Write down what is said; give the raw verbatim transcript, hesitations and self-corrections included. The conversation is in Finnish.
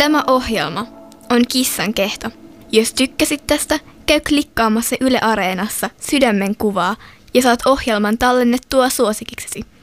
Tuleva ohjelma on Kissan kehto. Jos tykkäsit tästä, käy klikkaamassa Yle Areenassa sydämen kuvaa ja saat ohjelman tallennettua suosikiksesi.